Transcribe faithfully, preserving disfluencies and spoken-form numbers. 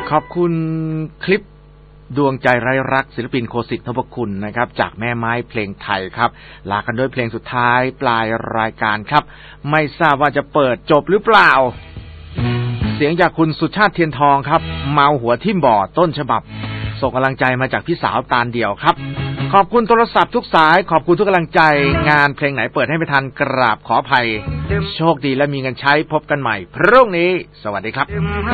ขอบคุณคลิปดวงใจไร้รักศิลปินโคสิทธิ์นพคุณนะครับจากแม่ไม้เพลงไทยครับลากันด้วยเพลงสุดท้ายปลายรายการครับไม่ทราบว่าจะเปิดจบหรือเปล่าเสียงจากคุณสุชาติเทียนทองครับเมาหัวทิ่มบ่อต้นฉบับส่งกำลังใจมาจากพี่สาวตาลเดี่ยวครับขอบคุณโทรศัพท์ทุกสายขอบคุณทุกกำลังใจงานเพลงไหนเปิดให้ไม่ทันกราบขออภัยโชคดีและมีเงินใช้พบกันใหม่พรุ่งนี้สวัสดีครับ